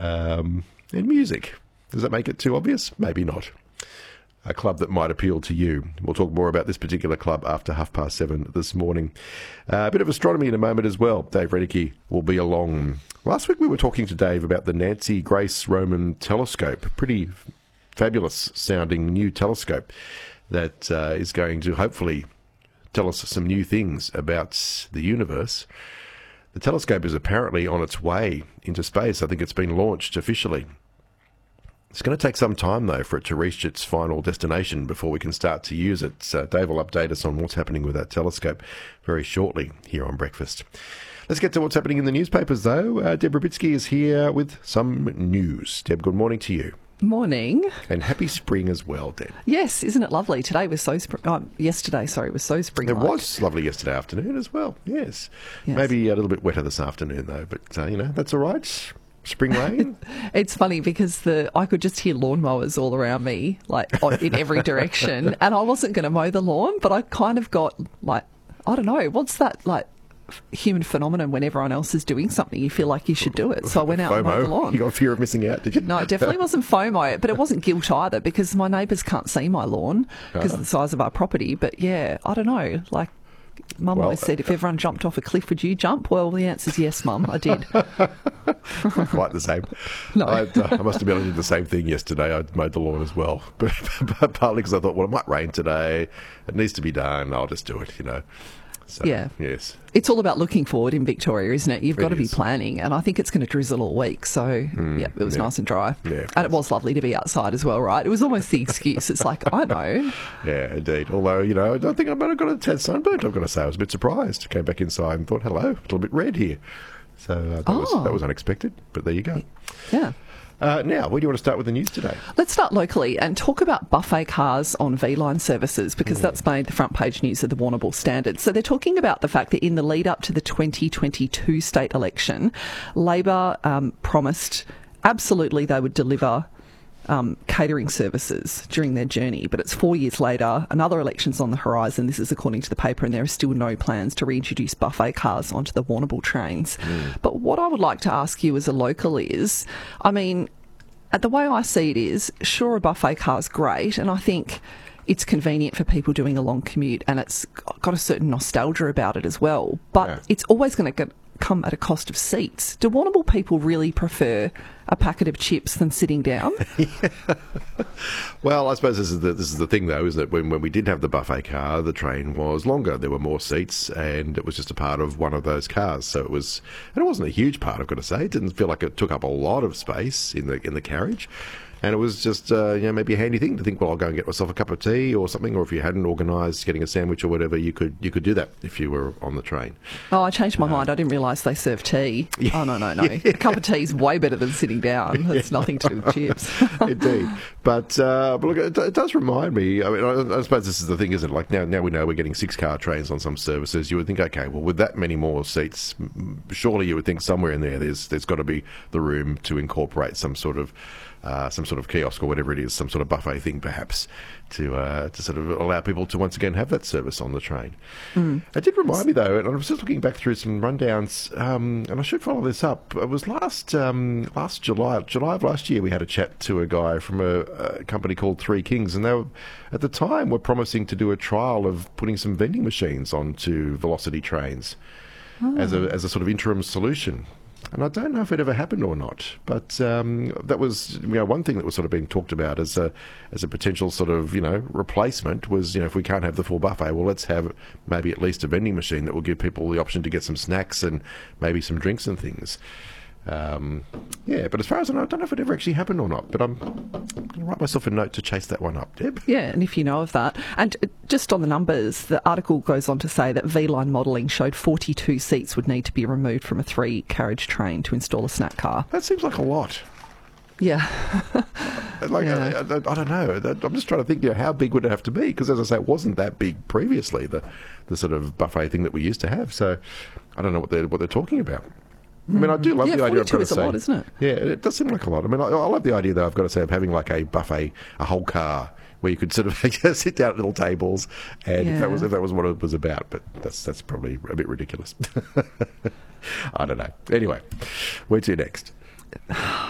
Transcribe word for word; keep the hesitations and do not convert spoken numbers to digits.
um, and music. Does that make it too obvious? Maybe not. A club that might appeal to you. We'll talk more about this particular club after half past seven this morning. Uh, a bit of astronomy in a moment as well. Dave Redicke will be along. Last week we were talking to Dave about the Nancy Grace Roman telescope. Pretty fabulous sounding new telescope that uh, is going to hopefully tell us some new things about the universe. The telescope is apparently on its way into space. I think it's been launched officially. It's going to take some time, though, for it to reach its final destination before we can start to use it. So Dave will update us on what's happening with that telescope very shortly here on Breakfast. Let's get to what's happening in the newspapers, though. Uh, Deborah Bitsky is here with some news. Deb, good morning to you. Morning. And happy spring as well, Deb. Yes, isn't it lovely? Today was so spring. Oh, yesterday, sorry, was so spring-like. It was lovely yesterday afternoon as well, yes. yes. Maybe a little bit wetter this afternoon, though, but, uh, you know, that's all right. Spring rain? It's funny because the I could just hear lawnmowers all around me, like in every direction, and I wasn't going to mow the lawn, but I kind of got, like, I don't know, what's that, like, human phenomenon when everyone else is doing something, you feel like you should do it. So I went out FOMO. and mowed the lawn. You got fear of missing out, did you? No, it definitely wasn't FOMO, but it wasn't guilt either because my neighbours can't see my lawn because of the size of our property. But yeah, I don't know, like, Mum well, always said, if everyone jumped off a cliff, would you jump? Well, the answer's yes, Mum, I did. Not quite the same. No. I, uh, I must admit I did the same thing yesterday. I mowed the lawn as well. But, but partly because I thought, well, it might rain today. It needs to be done. I'll just do it, you know. So, yeah. Yes. It's all about looking forward in Victoria, isn't it? You've got It to be is. planning, and I think it's going to drizzle all week. So, Mm, yeah, it was yeah. nice and dry. Yeah, and it was lovely to be outside as well, right? It was almost the excuse. It's like, I know. Yeah, indeed. Although, you know, I don't think I might have got a tad sunburnt, I've got to say. I was a bit surprised. Came back inside and thought, hello, a little bit red here. So uh, that, Oh. was, that was unexpected, but there you go. Yeah. Uh, now, where do you want to start with the news today? Let's start locally and talk about buffet cars on V-Line services because that's made the front page news of the Warrnambool Standard. So they're talking about the fact that in the lead up to the twenty twenty-two state election, Labor um, promised absolutely they would deliver um, catering services during their journey. But it's four years later, another election's on the horizon. This is according to the paper, and there are still no plans to reintroduce buffet cars onto the Warrnambool trains. Mm. But what I would like to ask you as a local is, I mean, Uh, the way I see it is, sure, a buffet car is great, and I think it's convenient for people doing a long commute, and it's got a certain nostalgia about it as well. But Yeah. it's always going to come at a cost of seats. Do Warrnambool people really prefer a packet of chips than sitting down? Well, I suppose this is the this is the thing, though, is that when, when we did have the buffet car, the train was longer. There were more seats, and it was just a part of one of those cars. So it was, and it wasn't a huge part, I've got to say. It didn't feel like it took up a lot of space in the in the carriage. And it was just, uh, you know, maybe a handy thing to think, well, I'll go and get myself a cup of tea or something, or if you hadn't organised getting a sandwich or whatever, you could you could do that if you were on the train. Oh, I changed my mind. I didn't realise they serve tea. Yeah. Oh, no, no, no. A cup of tea is way better than sitting down. It's nothing to do with chips. Indeed. But, uh, but look, it, it does remind me, I mean, I, I suppose this is the thing, isn't it? Like now, now we know we're getting six-car trains on some services. You would think, okay, well, with that many more seats, surely you would think somewhere in there there's there's got to be the room to incorporate some sort of Uh, some sort of kiosk or whatever it is, some sort of buffet thing perhaps, to uh, to sort of allow people to once again have that service on the train. Mm. It did remind me, though, and I was just looking back through some rundowns, um, and I should follow this up. It was last um, last July, July of last year, we had a chat to a guy from a, a company called Three Kings, and they were, at the time, were promising to do a trial of putting some vending machines onto Velocity trains oh. as a as a sort of interim solution. And I don't know if it ever happened or not, but um, that was, you know, one thing that was sort of being talked about as a as a potential sort of, you know, replacement was, you know, if we can't have the full buffet, well, let's have maybe at least a vending machine that will give people the option to get some snacks and maybe some drinks and things. Um, yeah, but as far as I know, I don't know if it ever actually happened or not, but I'm going to write myself a note to chase that one up, Deb. Yeah, and if you know of that. And just on the numbers, the article goes on to say that V-Line modelling showed forty-two seats would need to be removed from a three-carriage train to install a snack car. That seems like a lot. Yeah. like yeah. I, I, I don't know. I'm just trying to think, you know, how big would it have to be? Because as I say, it wasn't that big previously, the the sort of buffet thing that we used to have. So I don't know what they're what they're talking about. I mean, I do love yeah, the idea. I've got to is say, a lot, isn't it? Yeah, it does seem like a lot. I mean, I, I love the idea, though. I've got to say, of having like a buffet, a whole car where you could sort of sit down at little tables, and Yeah. if that was if that was what it was about. But that's that's probably a bit ridiculous. I don't know. Anyway, where to next?